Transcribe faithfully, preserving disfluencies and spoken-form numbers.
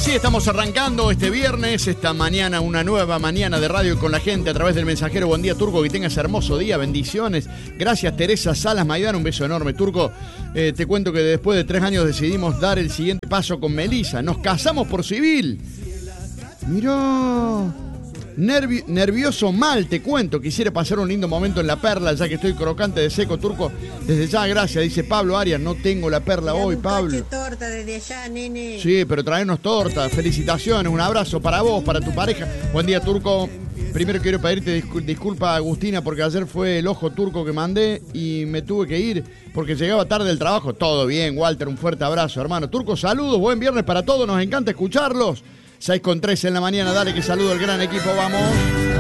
Así estamos arrancando este viernes, esta mañana, una nueva mañana de radio con la gente a través del mensajero. Buen día, Turco, que tengas hermoso día, bendiciones. Gracias, Teresa Salas Maidana, un beso enorme, Turco. Eh, te cuento que después de tres años decidimos dar el siguiente paso con Melissa. Nos casamos por civil. Mirá, Nervi- nervioso mal, te cuento. Quisiera pasar un lindo momento en la perla, ya que estoy crocante de seco, Turco. Desde ya, gracias, dice Pablo Arias. No tengo la perla hoy, Pablo. Torta desde allá, nene. Sí, pero traernos tortas. Felicitaciones, un abrazo para vos, para tu pareja. Buen día, Turco. Primero quiero pedirte discul- disculpa, Agustina, porque ayer fue el ojo turco que mandé y me tuve que ir porque llegaba tarde del trabajo. Todo bien, Walter, un fuerte abrazo, hermano. Turco, saludos, buen viernes para todos, nos encanta escucharlos. seis con trece en la mañana, dale que saludo al gran equipo, vamos.